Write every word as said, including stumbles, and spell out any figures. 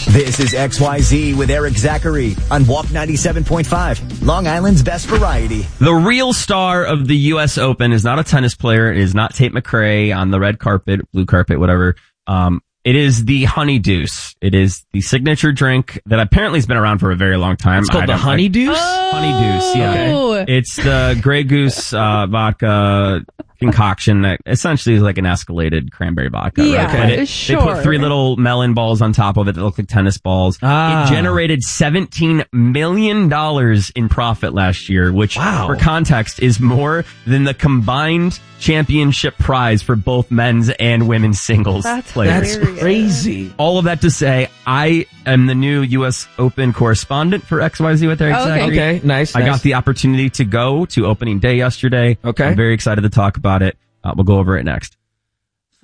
This is X Y Z with Eric Zachary on W A P ninety-seven point five, Long Island's best variety. The real star of the U S Open is not a tennis player. It is not Tate McRae on the red carpet, blue carpet, whatever. Um, it is the Honey Deuce. It is the signature drink that apparently has been around for a very long time. It's called the Honey Deuce? Oh. Honey Deuce, yeah. Okay. It's the Grey Goose uh, vodka concoction that essentially is like an escalated cranberry vodka. Yeah, right? But it, sure. They put three little melon balls on top of it that look like tennis balls. Ah. It generated seventeen million dollars in profit last year, which, wow. for context, is more than the combined championship prize for both men's and women's singles That's players. That's crazy. All of that to say, I am the new U S Open correspondent for X Y Z with Eric Okay. Zachary. Okay, nice. I nice. got the opportunity to go to opening day yesterday. Okay. I'm very excited to talk about it. Uh, we'll go over it next.